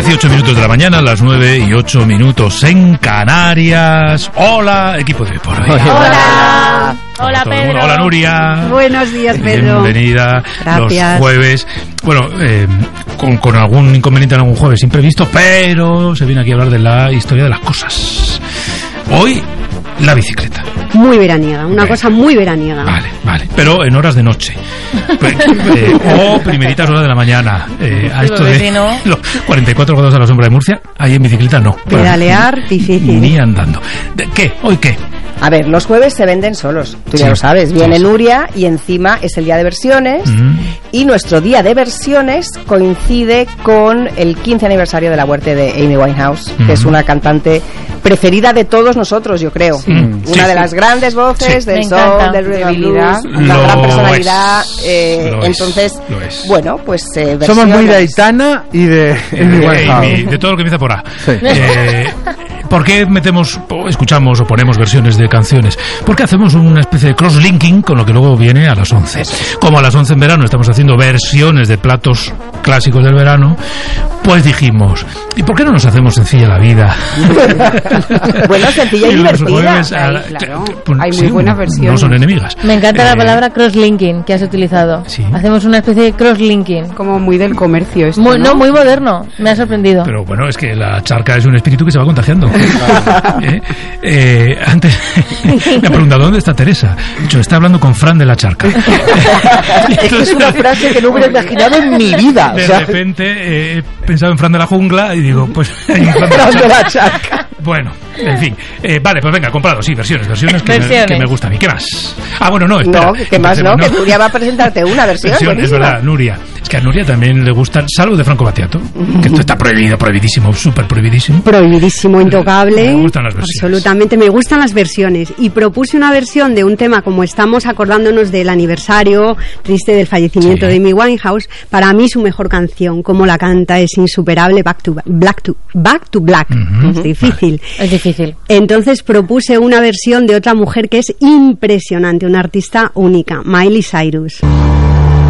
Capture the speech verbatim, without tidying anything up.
dieciocho minutos de la mañana, las nueve y ocho minutos en Canarias. Hola, equipo de Por Hoy. Hola. Hola, Pedro. Hola, Nuria. Buenos días, Pedro. Bienvenida. Gracias. Los jueves. Bueno, eh, con, con algún inconveniente en algún jueves imprevisto, pero se viene aquí a hablar de la historia de las cosas. Hoy, la bicicleta. Muy veraniega, una Venga. cosa muy veraniega. Vale, vale, pero en horas de noche. eh, o primeritas horas de la mañana. Eh, a Sí, esto porque de si no- los cuarenta y cuatro grados a la sombra de Murcia, ahí en bicicleta no. Pedalear, difícil. Ni andando. ¿De ¿Qué? ¿Hoy qué? A ver, los jueves se venden solos, tú ya Sí. lo sabes. Viene Sí, sí. Nuria y encima es el día de versiones. Mm. Y nuestro día de versiones coincide con el quince aniversario de la muerte de Amy Winehouse, Mm. que es una cantante preferida de todos nosotros, yo creo. Mm. Una Sí. de las grandes voces Sí. del Me soul, encanta. del rhythm and Debilidad. blues, una Lo gran personalidad. es. eh, Lo es. entonces, Lo es. bueno, pues eh, Somos muy de versiones. Aitana y de Amy Eh, Winehouse. Amy, de todo lo que empieza por A. Sí. Eh, ¿Por qué metemos, o escuchamos o ponemos versiones de canciones? Porque hacemos una especie de cross-linking con lo que luego viene a las once. Como a las once en verano estamos haciendo versiones de platos clásicos del verano, pues dijimos, ¿y por qué no nos hacemos sencilla la vida? Bueno, sencilla y los divertida. jueves, Ahí, a- claro. pues, Hay muy sí, buenas no versiones. son enemigas. Me encanta la Eh, palabra crosslinking que has utilizado. Sí. Hacemos una especie de crosslinking. Como muy del comercio esto, Muy, ¿no? no, muy moderno. Me ha sorprendido. Pero bueno, es que la charca es un espíritu que se va contagiando. ¿Eh? Eh, antes me ha preguntado, ¿dónde está Teresa? He dicho, está hablando con Fran de la charca. Es una frase que no hubiera imaginado en mi vida. De o sea, repente eh, he pensado en Fran de la jungla y digo, pues hay un Fran de la Fran de la charca. charca. Bueno, en fin. Eh, vale, pues venga, comprado, sí, versiones, versiones que, Me, Versiones. que me gustan a mí. ¿Qué más? Ah, bueno, no, espera. No, ¿qué más no? Empecemos, Que Nuria va a presentarte una versión. Versión, es buenísima. verdad, Nuria. Es que a Nuria también le gustan, salvo de Franco Battiato, que esto está prohibido, prohibidísimo, súper prohibidísimo. Prohibidísimo, intocable. Me gustan las versiones. Absolutamente, me gustan las versiones. Y propuse una versión de un tema, como estamos acordándonos del aniversario triste del fallecimiento Sí. de Amy Winehouse. Para mí su mejor canción, como la canta, es insuperable, Back to Black. To, back to Black. Ujú. Es difícil. Es difícil. Entonces propuse una versión de otra mujer que es impresionante, una artista única, Miley Cyrus.